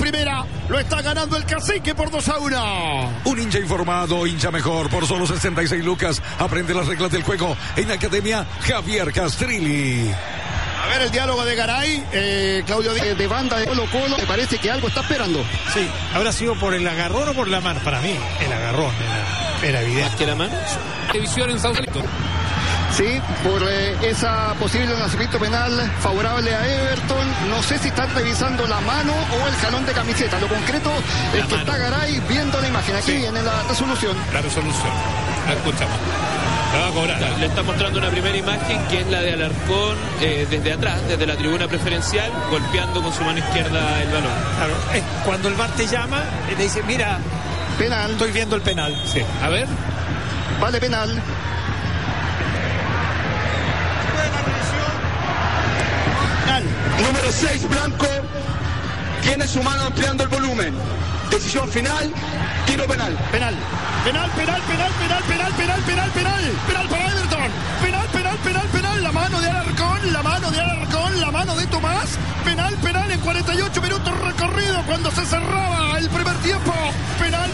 primera. Lo está ganando el Cacique por 2-1. Un hincha informado, hincha mejor. Por solo 66 lucas. Aprende las reglas del juego en Academia Javier Castrilli. A ver el diálogo de Garay, Claudio de banda de Colo Colo, me parece que algo está esperando. Sí, ¿habrá sido por el agarrón o por la mano? Para mí, el agarrón era evidente. ¿Más que la mano? División en Sausalito. Sí, por esa posible lanzamiento penal favorable a Everton. No sé si están revisando la mano o el jalón de camiseta. Lo concreto es que está Garay viendo la imagen. Aquí viene la resolución. La resolución. La escuchamos. La va a cobrar. Le está mostrando una primera imagen que es la de Alarcón desde atrás, desde la tribuna preferencial, golpeando con su mano izquierda el balón. Claro, cuando el VAR te llama, le dice, mira, Penal. estoy viendo el penal. Sí. A ver. Vale penal. Número 6, Blanco, tiene su mano ampliando el volumen. Decisión final, tiro penal. Penal. Penal para Everton. Penal. La mano de Alarcón, la mano de Tomás. Penal en 48 minutos recorrido cuando se cerraba el primer tiempo. Penal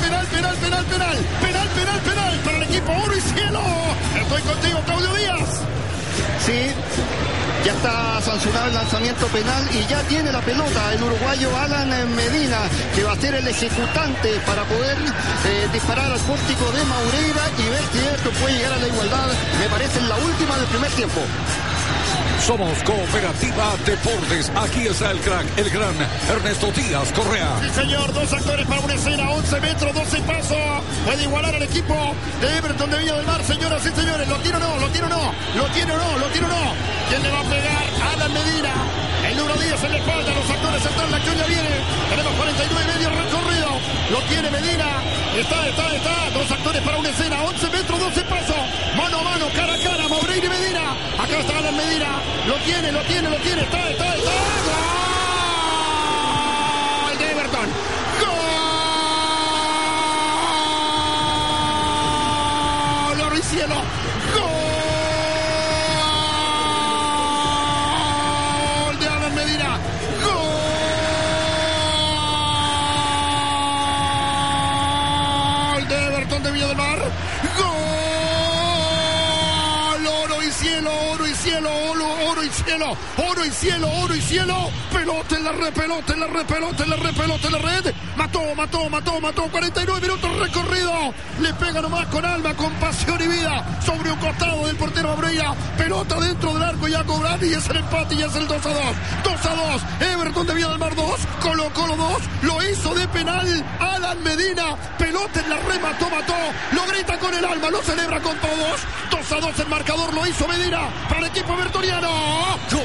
para el equipo oro y cielo. Estoy contigo, Claudio Díaz. Sí. Ya está sancionado el lanzamiento penal y ya tiene la pelota el uruguayo Alan Medina, que va a ser el ejecutante para poder disparar al pórtico de Maureira y ver si esto puede llegar a la igualdad. Me parece en la última del primer tiempo. Somos Cooperativa Deportes. Aquí está el crack, el gran Ernesto Díaz Correa. Sí, señor, 2 actores para una escena, 11 metros, 12 pasos. Puede igualar al equipo de Everton de Viña del Mar, señoras y señores. Lo tiene o no. ¿Quién le va a pegar? Alan Medina. El número 10 en la espalda. Los actores están, la acción ya viene. Tenemos 49 y medio recorrido. Lo tiene Medina. Está. 2 actores para una escena, 11 metros, 12 pasos. Mano a mano, cara a cara, Maureira y Medina. Acá está Alan Medina. Lo tiene. Está. ¡Gol de Everton! ¡Gol! ¡Oro y cielo! ¡Gol de Alan Medina! ¡Gol de Everton de Viña del Mar! ¡Gol! ¡Oro y cielo! Pelota en la red. Mató. 49 minutos recorrido. Le pega nomás con alma, con pasión y vida sobre un costado del portero Maureira. Pelota dentro del arco y a cobrar y es el empate y es el 2-2. 2-2. Everton de Viña del Mar 2. Colo 2. Lo hizo de penal Alan Medina. Pelota en la red, mató. Lo grita con el alma, lo celebra con todos. 2-2 el marcador, lo hizo Medina para el equipo evertoniano. Gol,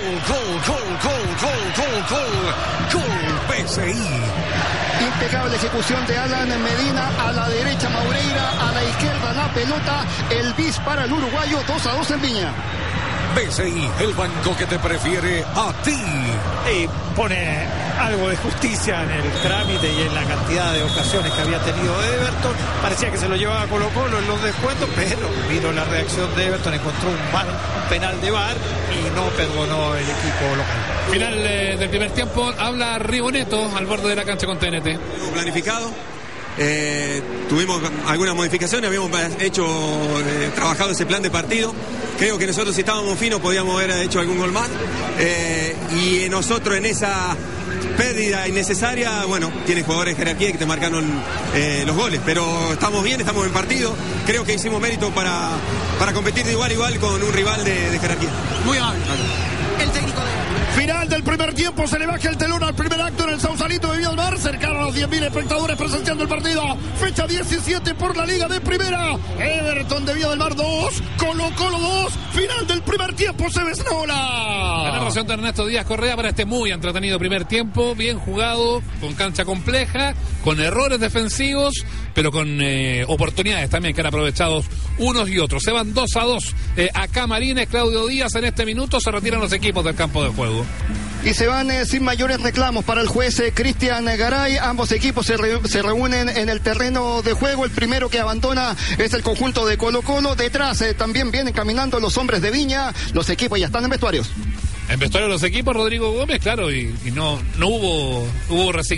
PSI. Impecable ejecución de Alan Medina. A la derecha Maureira, a la izquierda la pelota. El bis para el uruguayo. 2-2 en Viña. PSI, el banco que te prefiere a ti. Y pone algo de justicia en el trámite y en la cantidad de ocasiones que había tenido Everton. Parecía que se lo llevaba a Colo Colo en los descuentos, pero vino la reacción de Everton, encontró un penal de VAR y no perdonó el equipo local. Final del primer tiempo, habla Riboneto al borde de la cancha con TNT. Planificado. Tuvimos algunas modificaciones, habíamos trabajado ese plan de partido. Creo que nosotros, si estábamos finos, podíamos haber hecho algún gol más. Y nosotros, en esa pérdida innecesaria, bueno, tiene jugadores de jerarquía que te marcaron los goles, pero estamos bien, estamos en partido. Creo que hicimos mérito para competir de igual a igual con un rival de jerarquía. Muy amable. El técnico de... Final del primer tiempo, se le baja el telón al primer acto en el Sausalito de Viña del Mar, cercano a los 10.000 espectadores presenciando el partido. Fecha 17 por la Liga de Primera. Everton de Viña del Mar 2, Colo 2. Final del primer tiempo, se besnola. La narración de Ernesto Díaz Correa para este muy entretenido primer tiempo, bien jugado, con cancha compleja, con errores defensivos, pero con oportunidades también que han aprovechado unos y otros. Se van 2-2 a Camarines. Claudio Díaz en este minuto, se retiran los equipos del campo de juego. Y se van sin mayores reclamos para el juez Cristian Garay. Ambos equipos se reúnen en el terreno de juego. El primero que abandona es el conjunto de Colo Colo. Detrás también vienen caminando los hombres de Viña. Los equipos ya están en vestuarios. En vestuario los equipos, Rodrigo Gómez, claro, y no hubo resignación.